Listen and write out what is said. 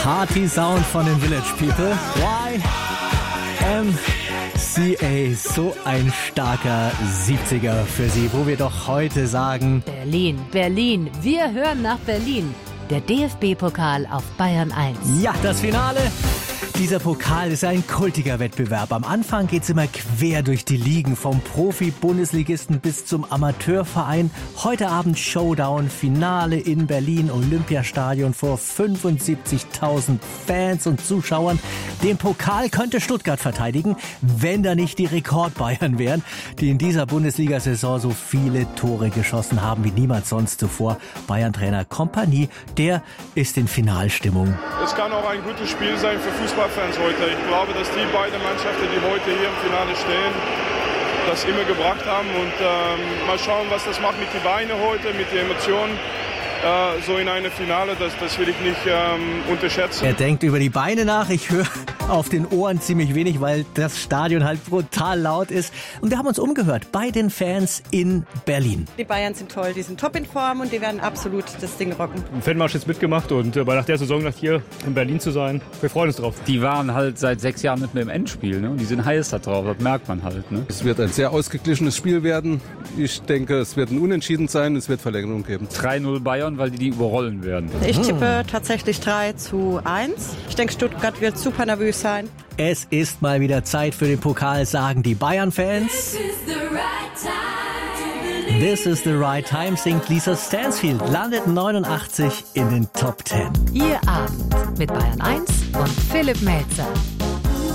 Party Sound von den Village People. YMCA, so ein starker 70er für sie, wo wir doch heute sagen: Berlin, Berlin, wir hören nach Berlin. Der DFB-Pokal auf Bayern 1. Ja, das Finale. Dieser Pokal ist ein kultiger Wettbewerb. Am Anfang geht's immer quer durch die Ligen, vom Profi-Bundesligisten bis zum Amateurverein. Heute Abend Showdown, Finale in Berlin, Olympiastadion vor 75.000 Fans und Zuschauern. Den Pokal könnte Stuttgart verteidigen, wenn da nicht die Rekord-Bayern wären, die in dieser Bundesliga-Saison so viele Tore geschossen haben wie niemand sonst zuvor. Bayern-Trainer Kompanie, der ist in Finalstimmung. Es kann auch ein gutes Spiel sein für Fußballfans heute. Ich glaube, dass die beiden Mannschaften, die heute hier im Finale stehen, das immer gebracht haben. Und mal schauen, was das macht mit den Beinen heute, mit den Emotionen. So in einem Finale, das will ich nicht unterschätzen. Er denkt über die Beine nach. Ich höre auf den Ohren ziemlich wenig, weil das Stadion halt brutal laut ist. Und wir haben uns umgehört bei den Fans in Berlin. Die Bayern sind toll, die sind top in Form und die werden absolut das Ding rocken. Im Fanmarsch jetzt mitgemacht und nach der Saison nach hier in Berlin zu sein, wir freuen uns drauf. Die waren halt seit 6 Jahren nicht mehr im Endspiel, ne? Und die sind heiß da drauf, das merkt man halt. Ne? Es wird ein sehr ausgeglichenes Spiel werden. Ich denke, es wird ein Unentschieden sein, es wird Verlängerung geben. 3-0 Bayern, weil die überrollen werden. Ich tippe tatsächlich 3-1. Ich denke, Stuttgart wird super nervös sein. Es ist mal wieder Zeit für den Pokal, sagen die Bayern-Fans. This is the right time, singt Lisa Stansfield, landet 89 in den Top 10. Ihr Abend mit Bayern 1 und Philipp Melzer.